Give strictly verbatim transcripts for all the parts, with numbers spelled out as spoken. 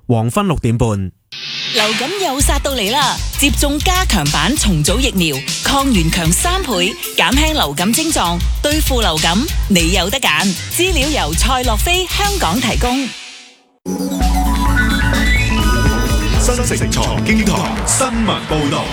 黃昏六點半。 流感又殺到嚟啦！接種加強版重組疫苗，抗原強三倍，減輕流感症狀，對付流感你有得揀。資料由蔡樂飛香港提供。 新城財經台新聞報道。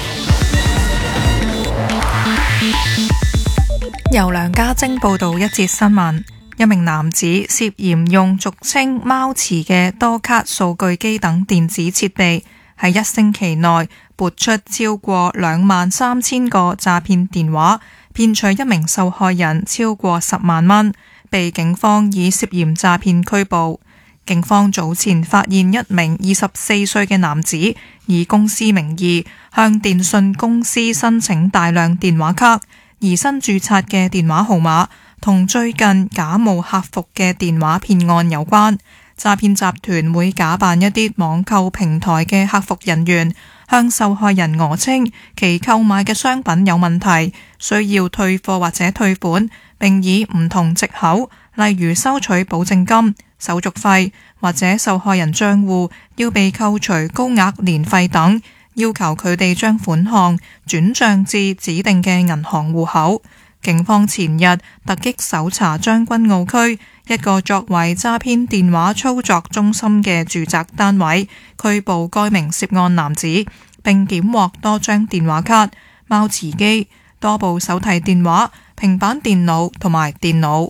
由梁家晶報道一節新聞。一名男子涉嫌用俗稱貓池嘅多卡數據機等電子設備，喺一星期內撥出超過兩萬三千個詐騙電話，騙取一名受害人超過十萬蚊，被警方以涉嫌詐騙拘捕。警方早前發現一名二十四歲嘅男子以公司名義向電信公司申請大量電話卡，而新註冊嘅電話號碼同最近假冒客服嘅電話騙案有關。詐騙集團會假扮一啲網購平台嘅客服人員，向受害人訛稱其購買嘅商品有問題，需要退貨或者退款，並以唔同藉口，例如收取保證金、手續費或者受害人賬戶要被扣除高額年費等，要求佢哋將款項轉賬至指定嘅銀行戶口。警方前日突擊搜查將軍澳區一個作為詐騙電話操作中心嘅住宅單位，拘捕該名涉案男子，並檢獲多張電話卡、貓池機、多部手提電話、平板電腦同埋電腦。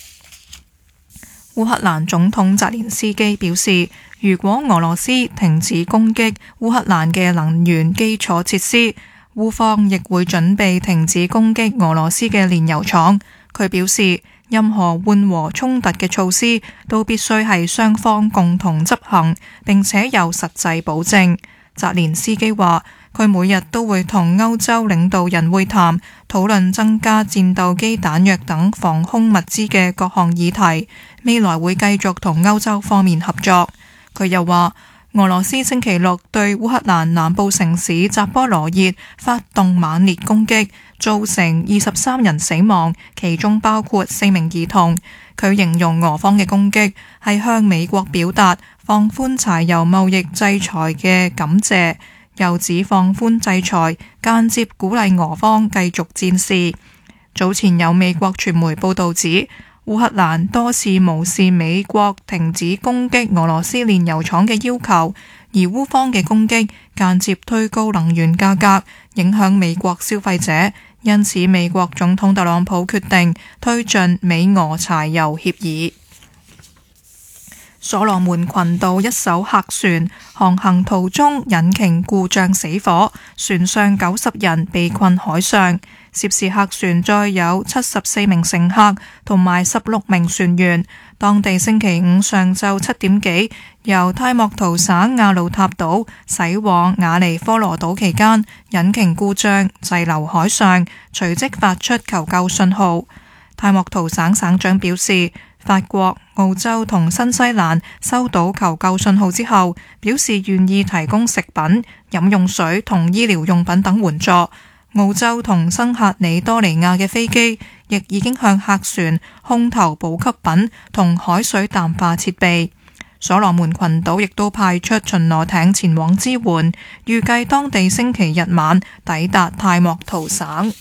烏克蘭總統澤連斯基表示，如果俄羅斯停止攻擊烏克蘭嘅能源基礎設施，烏方亦會準備停止攻擊俄羅斯嘅煉油廠。佢表示，任何緩和衝突嘅措施都必須係雙方共同執行，並且有實際保證。澤連斯基話，佢每日都會同歐洲領導人會談，討論增加戰鬥機彈藥等防空物資嘅各項議題，未來會繼續同歐洲方面合作。佢又話，俄羅斯星期六對烏克蘭南部城市扎波羅熱發動猛烈攻擊，造成二十三人死亡，其中包括四名兒童。佢形容俄方嘅攻擊係向美國表達放寬柴油貿易制裁嘅感謝，又指放寬制裁間接鼓勵俄方繼續戰事。早前有美國傳媒報道指，烏克蘭多次無視美國停止攻擊俄羅斯煉油廠嘅要求，而烏方嘅攻擊間接推高能源價格，影響美國消費者。因此，美國總統特朗普決定推進美俄柴油協議。所羅門群島一艘客船航行途中引擎故障死火，船上九十人被困海上。涉事客船載有七十四名乘客同埋十六名船員。當地星期五上晝七點幾，由泰莫圖省亞魯塔島駛往雅尼科羅島期間，引擎故障滯留海上，隨即發出求救信號。泰莫圖省省長表示，法國、澳洲同新西蘭收到求救信號之後，表示願意提供食品、飲用水同醫療用品等援助。澳洲同新喀里多尼亞嘅飛機亦已經向客船空投補給品同海水淡化設備。所羅門群島亦都派出巡邏艇前往支援，預計當地星期日晚抵達泰莫圖省。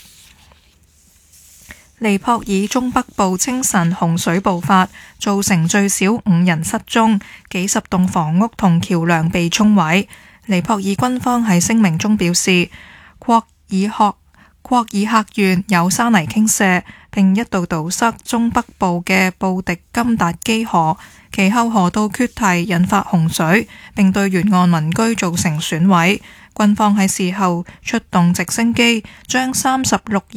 尼泊爾中北部清晨洪水爆發，造成最少五人失蹤，幾十棟房屋同橋樑被沖毀。尼泊爾軍方喺聲明中表示，霍爾克霍爾克縣有山泥傾瀉，並一度堵塞中北部嘅布迪金達基河，其後河道決堤引發洪水，並對沿岸民居造成損毀。軍方喺事後出動直升機將三十六